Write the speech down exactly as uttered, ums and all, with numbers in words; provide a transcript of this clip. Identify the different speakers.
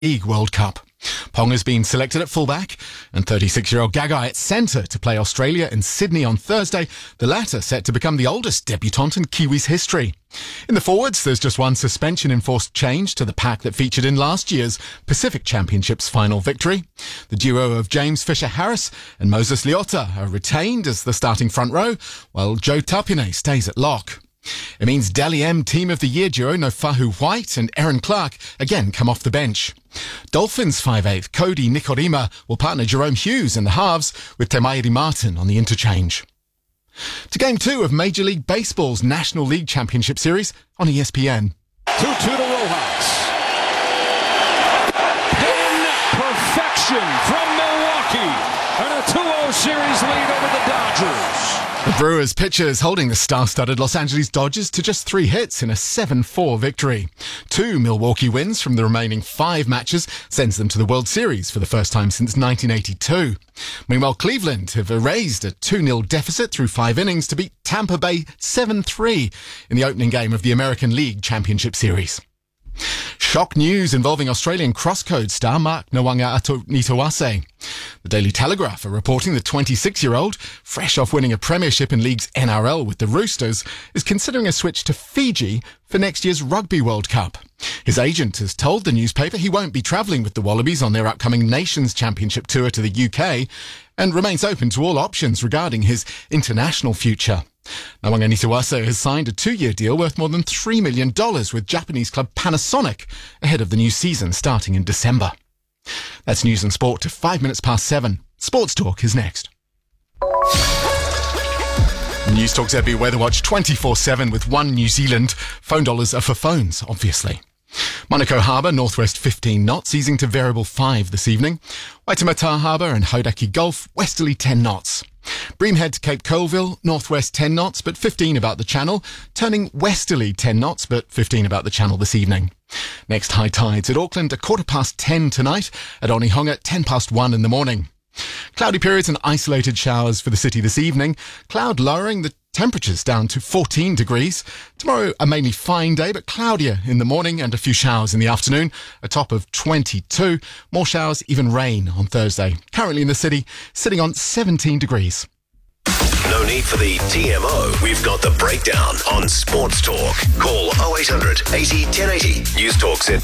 Speaker 1: League World Cup. Pong has been selected at fullback and thirty-six-year-old Gagai at centre to play Australia and Sydney on Thursday, the latter set to become the oldest debutant in Kiwis history. In the forwards, there's just one suspension-enforced change to the pack that featured in last year's Pacific Championships final victory. The duo of James Fisher-Harris and Moses Leota are retained as the starting front row, while Joe Tapine stays at lock. It means Dally M Team of the Year duo Nofahu White and Aaron Clark again come off the bench. Dolphins five eighth Cody Nikorima will partner Jerome Hughes in the halves with Temairi Martin on the interchange. To Game two of Major League Baseball's National League Championship Series on E S P N.
Speaker 2: two two to Rojas. Pin perfection from Milwaukee. And a two oh series lead over the Dodgers.
Speaker 1: The Brewers pitchers holding the star-studded Los Angeles Dodgers to just three hits in a seven four victory. Two Milwaukee wins from the remaining five matches sends them to the World Series for the first time since nineteen eighty-two. Meanwhile, Cleveland have erased a two nil deficit through five innings to beat Tampa Bay seven three in the opening game of the American League Championship Series. Shock news involving Australian crosscode star Mark Nawaqanitawase. The Daily Telegraph are reporting the twenty-six-year-old, fresh off winning a premiership in League's N R L with the Roosters, is considering a switch to Fiji for next year's Rugby World Cup. His agent has told the newspaper he won't be travelling with the Wallabies on their upcoming Nations Championship tour to the U K and remains open to all options regarding his international future. Nawaqanitawase has signed a two-year deal worth more than three million dollars with Japanese club Panasonic ahead of the new season starting in December. That's news and sport to five minutes past seven. Sports Talk is next. News Talk Z B Weather Watch twenty-four seven with One New Zealand. Phone dollars are for phones, obviously. Manukau Harbour, northwest fifteen knots, easing to variable five this evening. Waitemata Harbour and Hauraki Gulf, westerly ten knots. Breamhead to Cape Colville, northwest ten knots, but fifteen about the channel, turning westerly ten knots, but fifteen about the channel this evening. Next high tides at Auckland, a quarter past ten tonight, at Onehunga, ten past one in the morning. Cloudy periods and isolated showers for the city this evening. Cloud lowering the temperatures down to fourteen degrees. Tomorrow a mainly fine day, but cloudier in the morning and a few showers in the afternoon. A top of twenty-two. More showers, even rain on Thursday. Currently in the city, sitting on seventeen degrees.
Speaker 3: No need for the T M O. We've got the breakdown on Sports Talk. Call oh eight hundred eighty ten eighty. News Talk Z